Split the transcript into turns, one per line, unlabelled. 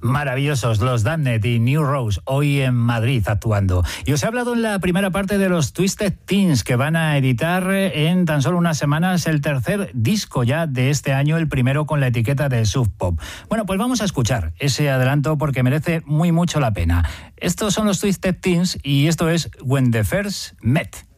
Maravillosos, los Damned y New Rose, hoy en Madrid actuando. Y os he hablado en la primera parte de los Twisted Teens, que van a editar en tan solo unas semanas el tercer disco ya de este año, el primero con la etiqueta de Sub Pop. Bueno, pues vamos a escuchar ese adelanto porque merece mucho la pena. Estos son los Twisted Teens y esto es When the First Met.